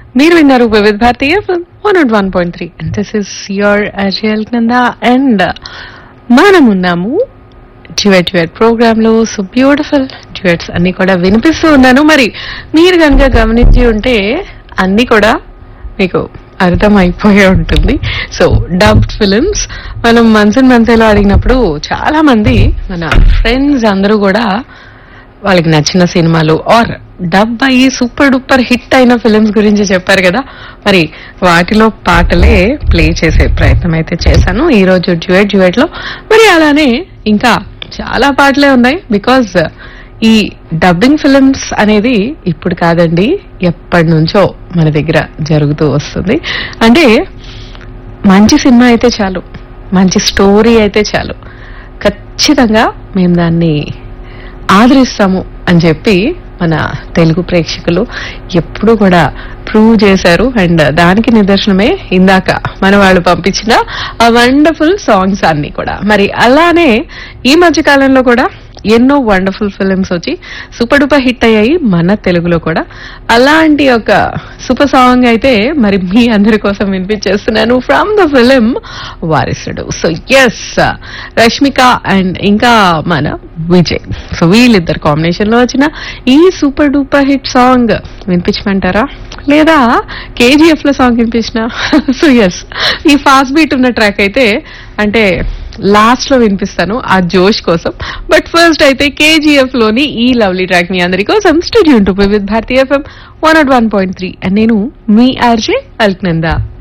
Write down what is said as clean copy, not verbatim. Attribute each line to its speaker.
Speaker 1: మీరు విన్నారు వివిధ భారతీయ 101.3 and this is your అజయల్ Nanda and మనమున్నాము duet programme లో. సో బ్యూటిఫుల్ డ్యూయట్స్ అన్ని కూడా వినిపిస్తూ ఉన్నాను. మరి మీరు కనుక గమనించి ఉంటే అన్ని కూడా మీకు అర్థమైపోయే ఉంటుంది. సో డబ్డ్ ఫిలిమ్స్ మనం మన్సన్ మంతేలో అడిగినప్పుడు చాలా మంది మన ఫ్రెండ్స్ అందరూ కూడా వాళ్ళకి నచ్చిన సినిమాలు ఆర్ డబ్ అయ్యి సూపర్ డూపర్ హిట్ అయిన ఫిలిమ్స్ గురించి చెప్పారు కదా. మరి వాటిలో పాటలే ప్లే చేసే ప్రయత్నం అయితే చేశాను ఈ రోజు డ్యూయట్ లో. మరి అలానే ఇంకా చాలా పాటలే ఉన్నాయి. బికాజ్ ఈ డబ్బింగ్ ఫిలిమ్స్ అనేది ఇప్పుడు కాదండి, ఎప్పటి నుంచో మన దగ్గర జరుగుతూ వస్తుంది. అంటే మంచి సినిమా అయితే చాలు, మంచి స్టోరీ అయితే చాలు, ఖచ్చితంగా మేము దాన్ని ఆదరిస్తాము అని చెప్పి మన తెలుగు ప్రేక్షకులు ఎప్పుడు కూడా ప్రూవ్ చేశారు. అండ్ దానికి నిదర్శనమే ఇందాక మన వాళ్ళు పంపించిన ఆ వండర్ఫుల్ సాంగ్స్ అన్ని కూడా. మరి అలానే ఈ మధ్య కాలంలో కూడా ఎన్నో వండర్ఫుల్ ఫిలిమ్స్ వచ్చి సూపర్ డూపర్ హిట్ అయ్యాయి మన తెలుగులో కూడా. అలాంటి ఒక సూపర్ సాంగ్ అయితే మరి మీ అందరి కోసం వినిపించేస్తున్నాను ఫ్రమ్ ద ఫిలిం వారసుడు. సో ఎస్, రష్మిక అండ్ ఇంకా మన విజయ్, సో వీళ్ళిద్దరు కాంబినేషన్ లో వచ్చిన ఈ సూపర్ డూపర్ హిట్ సాంగ్ వినిపించమంటారా, లేదా కేజీఎఫ్ లో సాంగ్ వినిపించిన? సో ఎస్, ఈ ఫాస్ట్ బీట్ ఉన్న ట్రాక్ అయితే అంటే లాస్ట్ లో వినిపిస్తాను ఆ జోష్ కోసం. బట్ ఫస్ట్ అయితే కేజీఎఫ్ లోని ఈ లవ్లీ ట్రాక్ మీ అందరి కోసం. Studio with Bharatiya FM 101.3 and నేను మీ ఆర్జే అల్క్నందా.